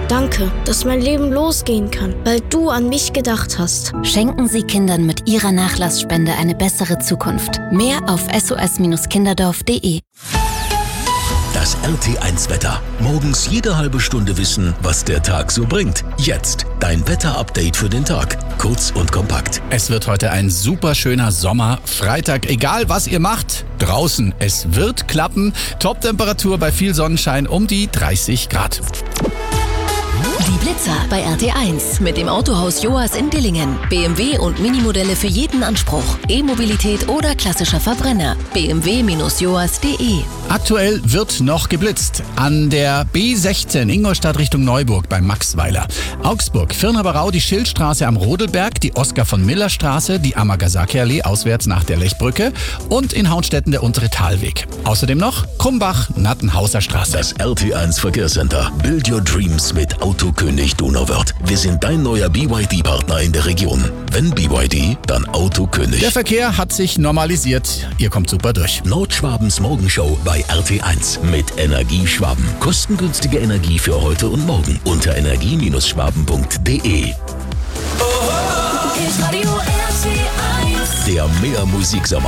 Danke, dass mein Leben losgehen kann, weil du an mich gedacht hast. Schenken Sie Kindern mit Ihrer Nachlassspende eine bessere Zukunft. Mehr auf sos-kinderdorf.de. Das RT1-Wetter. Morgens jede halbe Stunde wissen, was der Tag so bringt. Jetzt dein Wetter-Update für den Tag. Kurz und kompakt. Es wird heute ein super schöner Sommer-Freitag. Egal, was ihr macht, draußen. Es wird klappen. Top-Temperatur bei viel Sonnenschein um die 30 Grad. Die Blitzer bei RT1 mit dem Autohaus Joas in Dillingen. BMW und Minimodelle für jeden Anspruch. E-Mobilität oder klassischer Verbrenner. bmw-joas.de. Aktuell wird noch geblitzt. An der B16 Ingolstadt Richtung Neuburg bei Maxweiler. Augsburg, Firnaberau, die Schildstraße am Rodelberg, die Oskar-von-Miller-Straße, die Amagasaki-Allee auswärts nach der Lechbrücke und in Hauenstetten der untere Talweg. Außerdem noch Krumbach, Nattenhauser Straße. Das RT1 Verkehrscenter. Build your dreams mit Autokönig Donauwörth. Wir sind dein neuer BYD-Partner in der Region. Wenn BYD, dann Autokönig. Der Verkehr hat sich normalisiert. Ihr kommt super durch. Nordschwabens Morgenshow bei RT1 mit Energieschwaben. Kostengünstige Energie für heute und morgen unter energie-schwaben.de. Radio RT1. Der Mehr-Musiksommer.